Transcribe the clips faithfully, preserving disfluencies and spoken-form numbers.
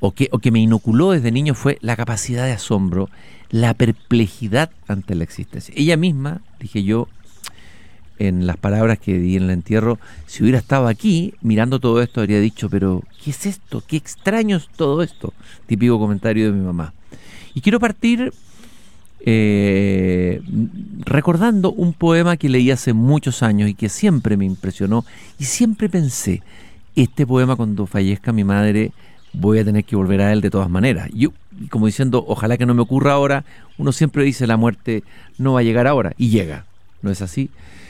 o que, o que me inoculó desde niño fue la capacidad de asombro, la perplejidad ante la existencia. Ella misma, dije yo, en las palabras que di en el entierro, si hubiera estado aquí mirando todo esto, habría dicho, pero ¿qué es esto? ¿Qué extraño es todo esto? Típico comentario de mi mamá. Y quiero partir eh, recordando un poema que leí hace muchos años y que siempre me impresionó y siempre pensé, este poema cuando fallezca mi madre voy a tener que volver a él de todas maneras. Yo, como diciendo, ojalá que no me ocurra ahora, uno siempre dice la muerte no va a llegar ahora, y llega, ¿no es así?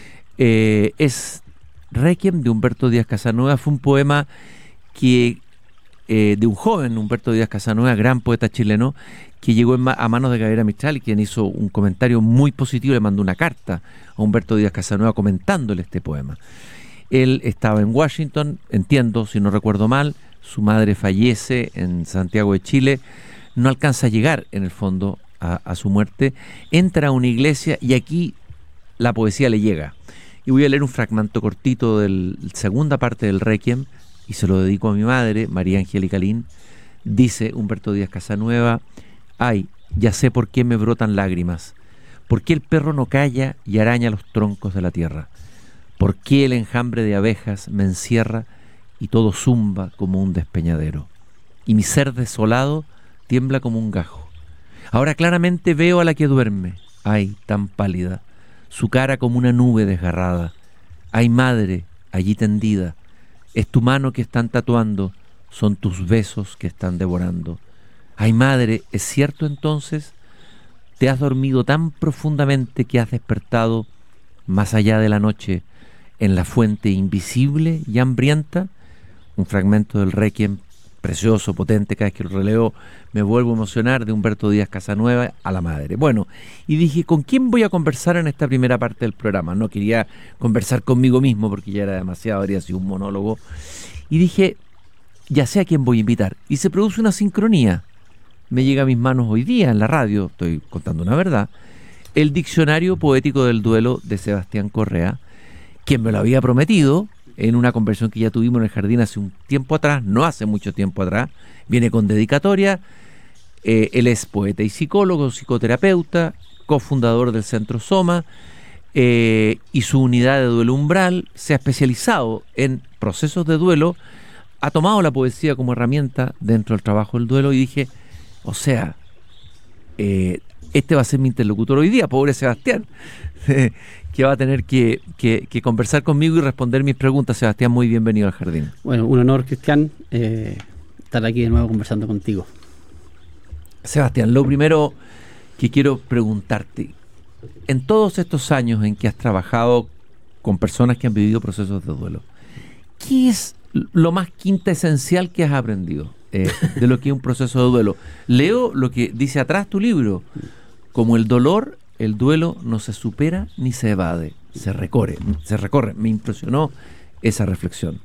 Eh, es Requiem de Humberto Díaz Casanueva. Fue un poema que eh, de un joven Humberto Díaz Casanueva, gran poeta chileno, que llegó en ma- a manos de Gabriela Mistral, quien hizo un comentario muy positivo, le mandó una carta a Humberto Díaz Casanueva comentándole este poema. Él estaba en Washington, entiendo, si no recuerdo mal, su madre fallece en Santiago de Chile, no alcanza a llegar en el fondo a, a su muerte, entra a una iglesia y aquí la poesía le llega. Y voy a leer un fragmento cortito de la segunda parte del Requiem y se lo dedico a mi madre, María Angélica Lin. Dice Humberto Díaz Casanueva: ay, ya sé por qué me brotan lágrimas, por qué el perro no calla y araña los troncos de la tierra, por qué el enjambre de abejas me encierra y todo zumba como un despeñadero, y mi ser desolado tiembla como un gajo. Ahora claramente veo a la que duerme, ay, tan pálida, su cara como una nube desgarrada. Ay, madre, allí tendida, es tu mano que están tatuando, son tus besos que están devorando. Ay, madre, ¿es cierto entonces? ¿Te has dormido tan profundamente que has despertado más allá de la noche en la fuente invisible y hambrienta? Un fragmento del Requiem precioso, potente, cada vez que lo releo me vuelvo a emocionar, de Humberto Díaz Casanueva a la madre. Bueno, y dije, ¿con quién voy a conversar en esta primera parte del programa? No quería conversar conmigo mismo porque ya era demasiado, habría sido un monólogo. Y dije, ya sé a quién voy a invitar. Y se produce una sincronía. Me llega a mis manos hoy día en la radio, estoy contando una verdad, el Diccionario Poético del Duelo de Sebastián Correa, quien me lo había prometido en una conversación que ya tuvimos en el jardín hace un tiempo atrás, no hace mucho tiempo atrás. Viene con dedicatoria. Eh, él es poeta y psicólogo, psicoterapeuta, cofundador del Centro Soma, eh, y su unidad de duelo umbral. Se ha especializado en procesos de duelo, ha tomado la poesía como herramienta dentro del trabajo del duelo, y dije, o sea, eh, este va a ser mi interlocutor hoy día, pobre Sebastián, que va a tener que, que, que conversar conmigo y responder mis preguntas. Sebastián, muy bienvenido al jardín. Bueno, un honor, Cristian, eh, estar aquí de nuevo conversando contigo. Sebastián, lo primero que quiero preguntarte, en todos estos años en que has trabajado con personas que han vivido procesos de duelo, ¿qué es lo más quinta esencial que has aprendido eh, de lo que es un proceso de duelo? Leo lo que dice atrás tu libro: como el dolor, el duelo no se supera ni se evade, se recorre, se recorre. Me impresionó esa reflexión.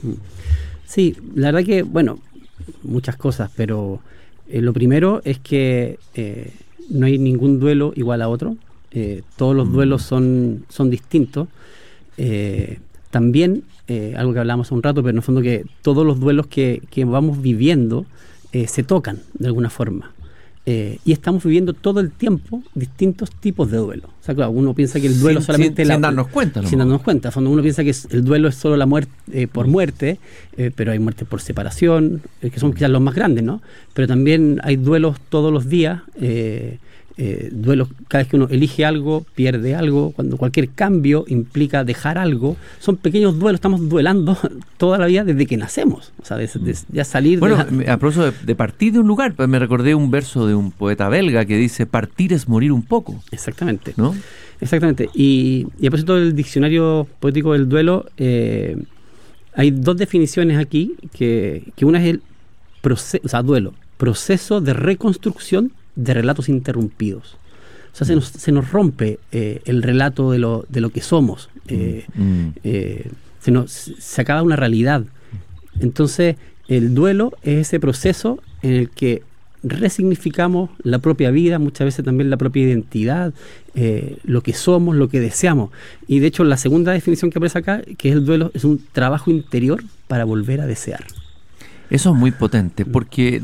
Sí, la verdad que, bueno, muchas cosas, pero eh, lo primero es que eh, no hay ningún duelo igual a otro. Eh, todos los duelos son, son distintos. Eh, también, eh, algo que hablamos hace un rato, pero en el fondo que todos los duelos que, que vamos viviendo eh, se tocan de alguna forma. Eh, y estamos viviendo todo el tiempo distintos tipos de duelo. O sea, claro, uno piensa que el duelo sin, solamente... Sin, la, sin darnos cuenta. Sin darnos cuenta. Cuando uno piensa que es, el duelo es solo la muerte eh, por muerte, eh, pero hay muerte por separación, eh, que son quizás los más grandes, ¿no? Pero también hay duelos todos los días, eh, eh, duelos cada vez que uno elige algo, pierde algo, cuando cualquier cambio implica dejar algo. Son pequeños duelos, estamos duelando toda la vida desde que nacemos. O sea, de, de, ya salir... Bueno, de la... a propósito de, de partir de un lugar, pues me recordé un verso de un poeta belga que dice: partir es morir un poco. Exactamente. ¿No? Exactamente. Y, y a propósito del Diccionario Poético del Duelo, eh, hay dos definiciones aquí, que, que una es el proceso, o sea, duelo, proceso de reconstrucción de relatos interrumpidos. O sea, se nos, se nos rompe eh, el relato de lo, de lo que somos. Eh, mm. eh, se, nos, se acaba una realidad. Entonces, el duelo es ese proceso en el que resignificamos la propia vida, muchas veces también la propia identidad, eh, lo que somos, lo que deseamos. Y de hecho, la segunda definición que aparece acá, que es el duelo, es un trabajo interior para volver a desear. Eso es muy potente, porque